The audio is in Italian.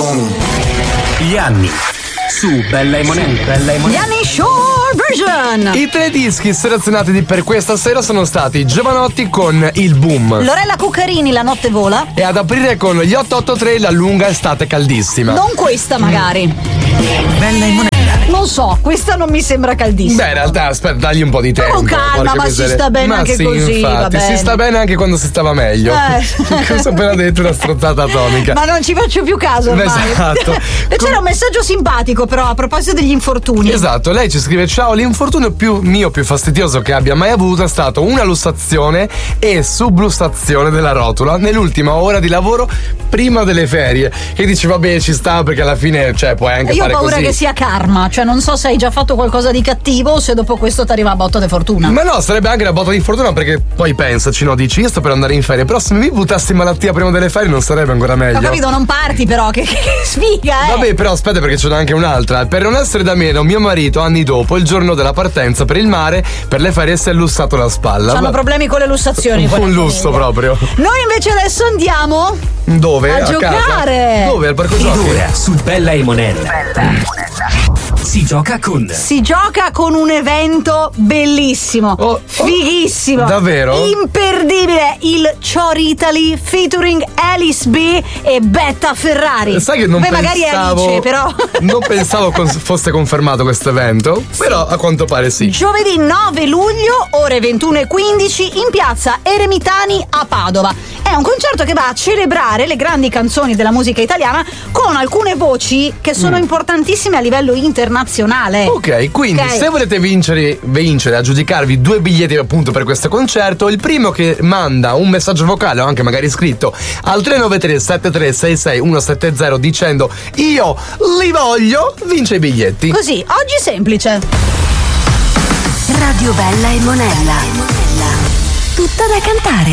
Gli anni su Bella e Monella. Gli anni short version. I 3 dischi selezionati per questa sera sono stati Giovanotti con Il Boom, Lorella Cuccarini, La notte vola. e ad aprire con gli 883 La lunga estate caldissima. Non questa magari. Bella e Monella. Non so, questa non mi sembra caldissima. Beh, in realtà, aspetta, dagli un po' di tempo. Con calma, porca ma si miseria. sta bene Ma anche sì, così, infatti, va bene. si sta bene anche quando si stava meglio. Cosa ho appena detto, una strozzata atomica. Ma non ci faccio più caso ormai. Esatto. E c'era un messaggio simpatico però a proposito degli infortuni. Esatto, lei ci scrive: ciao, l'infortunio più fastidioso che abbia mai avuto è stato una lussazione e sublussazione della rotola nell'ultima ora di lavoro prima delle ferie. E dici vabbè, ci sta, perché alla fine, cioè, puoi anche Io ho fare paura così. che sia karma, cioè non so se hai già fatto qualcosa di cattivo o se dopo questo ti arriva a botta di fortuna. Ma no, sarebbe anche una botta di fortuna, perché poi pensaci, no, dici io sto per andare in ferie, però se mi buttassi in malattia prima delle ferie non sarebbe ancora meglio. Ho capito, non parti però, che sfiga, Vabbè, però aspetta, perché ce n'è anche un'altra. Per non essere da meno, mio marito anni dopo, il giorno della partenza per il mare, per le ferie si è lussato la spalla. Hanno problemi con le lussazioni. Un lusso proprio. Noi invece adesso andiamo Dove? a giocare. Casa? Dove? Al parco Ed giochi? ora su Bella e Monella. Si gioca con Si gioca con un evento bellissimo, fighissimo, davvero? imperdibile, il Chor Italy featuring Alice B e Betta Ferrari. Sai che non Beh, magari pensavo, Alice, però. Non pensavo fosse confermato questo evento, però a quanto pare sì. Giovedì 9 luglio, ore 21:15, in piazza Eremitani a Padova. È un concerto che va a celebrare le grandi canzoni della musica italiana con alcune voci che sono importantissime a livello internazionale. Ok, quindi Ok. se volete vincere, aggiudicarvi 2 biglietti appunto per questo concerto, il primo che manda un messaggio vocale o anche magari scritto al 393 7366 170 dicendo io li voglio, vince i biglietti. Così, oggi semplice. Radio Bella e Monella. Tutta da cantare.